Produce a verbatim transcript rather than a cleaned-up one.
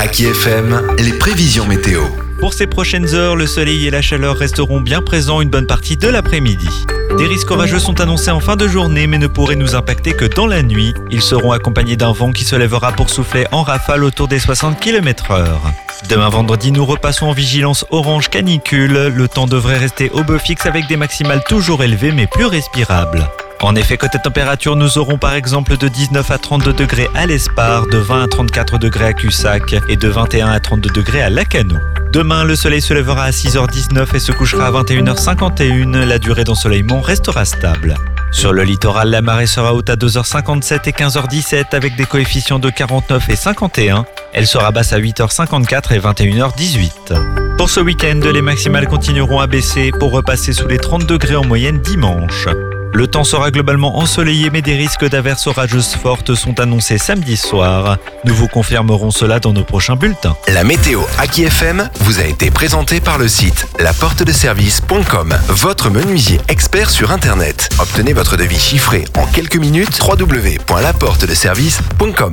Aki F M, les prévisions météo. Pour ces prochaines heures, le soleil et la chaleur resteront bien présents une bonne partie de l'après-midi. Des risques orageux sont annoncés en fin de journée mais ne pourraient nous impacter que dans la nuit. Ils seront accompagnés d'un vent qui se lèvera pour souffler en rafale autour des soixante kilomètres heure. Demain vendredi, nous repassons en vigilance orange canicule. Le temps devrait rester au beau fixe avec des maximales toujours élevées mais plus respirables. En effet, côté température, nous aurons par exemple de dix-neuf à trente-deux degrés à l'Espar, de vingt à trente-quatre degrés à Cussac et de vingt et un à trente-deux degrés à Lacanau. Demain, le soleil se lèvera à six heures dix-neuf et se couchera à vingt et une heures cinquante et un. La durée d'ensoleillement restera stable. Sur le littoral, la marée sera haute à deux heures cinquante-sept et quinze heures dix-sept avec des coefficients de quarante-neuf et cinquante et un. Elle sera basse à huit heures cinquante-quatre et vingt et une heures dix-huit. Pour ce week-end, les maximales continueront à baisser pour repasser sous les trente degrés en moyenne dimanche. Le temps sera globalement ensoleillé mais des risques d'averses orageuses fortes sont annoncés samedi soir. Nous vous confirmerons cela dans nos prochains bulletins. La météo Aki F M vous a été présentée par le site la porte de service point com, votre menuisier expert sur Internet. Obtenez votre devis chiffré en quelques minutes, w w w point la porte de service point com.